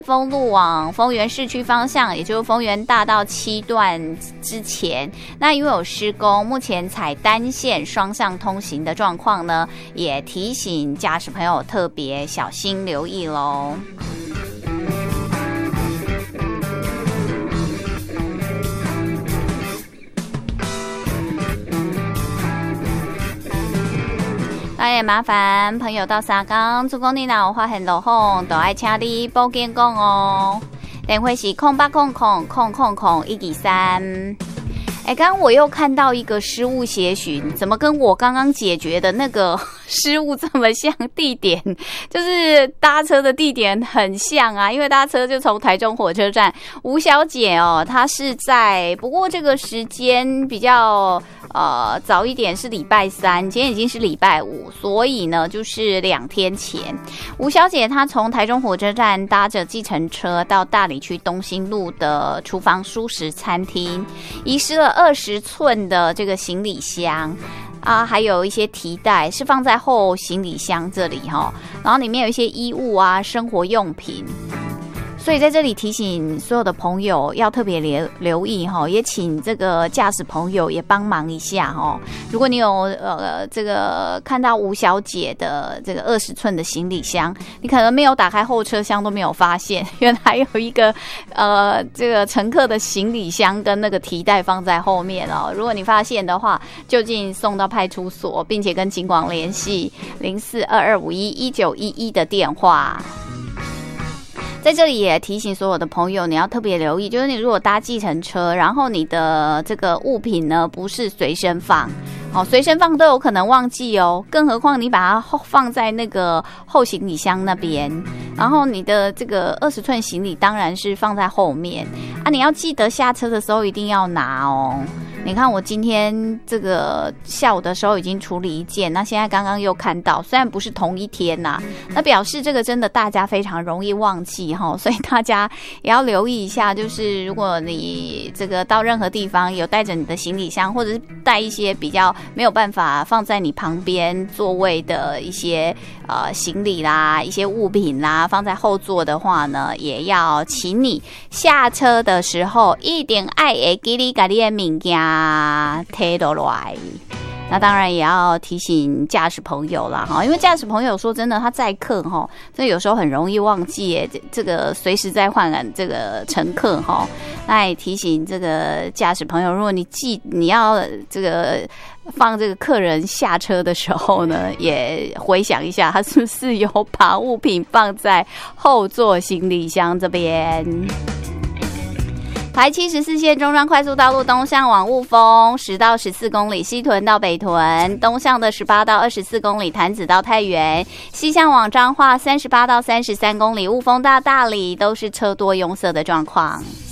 丰路往丰原市区方向，也就是丰原大道7段之前，那因为有施工，目前采单线双向通行的状况呢，也提醒驾驶朋友特别小心留意咯。那也麻烦朋友到三港，如果你有发现路况，就要请你报警讲哦。电话是0800000123。刚刚我又看到一个失物协寻，怎么跟我刚刚解决的那个失物这么像？地点就是搭车的地点很像啊，因为搭车就从台中火车站。吴小姐哦，她是在，不过这个时间比较早一点，是礼拜3，今天已经是礼拜5，所以呢就是2天前。吴小姐她从台中火车站搭着计程车到大里区东兴路的厨房蔬食餐厅，遗失了20寸的这个行李箱啊，还有一些提袋是放在后行李箱这里哈，然后里面有一些衣物啊、生活用品。所以在这里提醒所有的朋友要特别留意哈，也请这个驾驶朋友也帮忙一下哈。如果你有这个看到吴小姐的这个20寸的行李箱，你可能没有打开后车厢都没有发现，原来有一个这个乘客的行李箱跟那个提袋放在后面哦。如果你发现的话，就近送到派出所，并且跟警广联系0422511911的电话。在这里也提醒所有的朋友，你要特别留意，就是你如果搭计程车，然后你的这个物品呢不是随身放，随身放都有可能忘记哦，更何况你把它放在那个后行李箱那边，然后你的这个20寸行李当然是放在后面啊，你要记得下车的时候一定要拿哦。你看我今天这个下午的时候已经处理一件，那现在刚刚又看到，虽然不是同一天呐，那表示这个真的大家非常容易忘记哈，所以大家也要留意一下，就是如果你这个到任何地方有带着你的行李箱，或者是带一些比较没有办法放在你旁边座位的一些行李啦、一些物品啦，放在后座的话呢，也要请你下车的时候一定爱会记你把你的物件提落来。那当然也要提醒驾驶朋友啦哈，因为驾驶朋友说真的，他载客哈，这有时候很容易忘记这个随时在换这个乘客哈。那也提醒这个驾驶朋友，如果你要这个放这个客人下车的时候呢，也回想一下，他是不是有把物品放在后座行李箱这边。台74线中彰快速道路东向往雾峰10到14公里，西屯到北屯，东向的18到24公里，潭子到太原，西向往彰化38到33公里，雾峰到大里都是车多拥塞的状况。